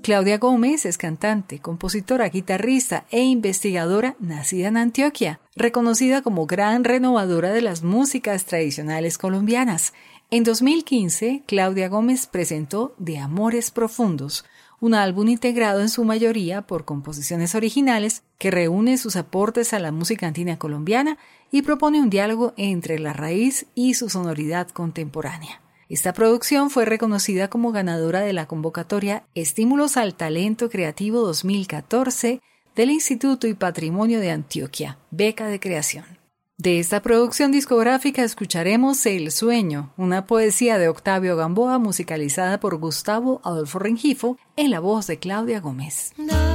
Claudia Gómez es cantante, compositora, guitarrista e investigadora nacida en Antioquia, reconocida como gran renovadora de las músicas tradicionales colombianas. En 2015, Claudia Gómez presentó De Amores Profundos, un álbum integrado en su mayoría por composiciones originales que reúne sus aportes a la música andina colombiana y propone un diálogo entre la raíz y su sonoridad contemporánea. Esta producción fue reconocida como ganadora de la convocatoria Estímulos al Talento Creativo 2014 del Instituto y Patrimonio de Antioquia, beca de creación. De esta producción discográfica escucharemos El Sueño, una poesía de Octavio Gamboa musicalizada por Gustavo Adolfo Rengifo en la voz de Claudia Gómez.